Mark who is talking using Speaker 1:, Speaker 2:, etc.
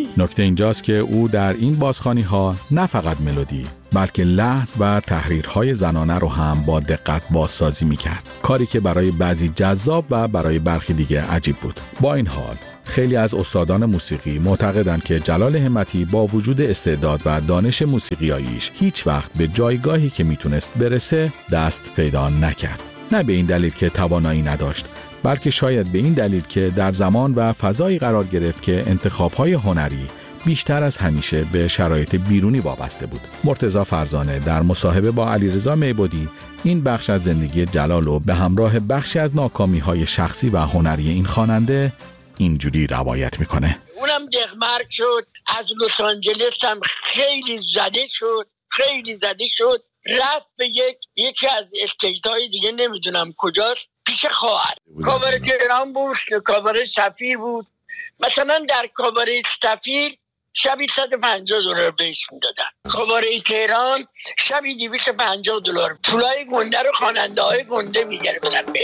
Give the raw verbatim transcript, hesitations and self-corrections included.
Speaker 1: نکته اینجاست که او در این بازخوانی‌ها نه فقط ملودی بلکه لحن و تحریرهای زنانه رو هم با دقت بازسازی می‌کرد، کاری که برای بعضی جذاب و برای برخی دیگه عجیب بود. با این حال خیلی از استادان موسیقی معتقدند که جلال همتی با وجود استعداد و دانش موسیقیاییش هیچ وقت به جایگاهی که میتونست برسه دست پیدا نکرد. نه به این دلیل که توانایی نداشت، بلکه شاید به این دلیل که در زمان و فضایی قرار گرفت که انتخاب‌های هنری بیشتر از همیشه به شرایط بیرونی وابسته بود. مرتضی فرزانه در مصاحبه با علیرضا میبودی این بخش از زندگی جلال رو به همراه بخشی از ناکامی‌های شخصی و هنری این خواننده اینجوری روایت میکنه.
Speaker 2: اونم دغمرگ شد، از لس آنجلس هم خیلی زده شد، خیلی زده شد، رفت به یک یکی از استیت‌های دیگه نمیدونم کجاست، پیش خواهر. کاباره تهران بود، کاباره سفیر بود. مثلا در کاباره سفیر شبی صد و پنجاه دلار بهش میدادن، کاباره تهران شبی دویست و پنجاه دلار. پولای گنده رو خواننده های گنده میگرفتن.